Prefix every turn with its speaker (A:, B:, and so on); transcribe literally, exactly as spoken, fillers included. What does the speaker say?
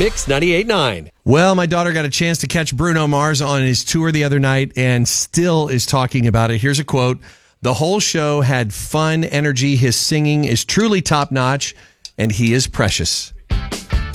A: Mix ninety-eight point nine.
B: Well, my daughter got a chance to catch Bruno Mars on his tour the other night and still is talking about it. Here's a quote. The whole show had fun, energy. His singing is truly top-notch, and he is precious.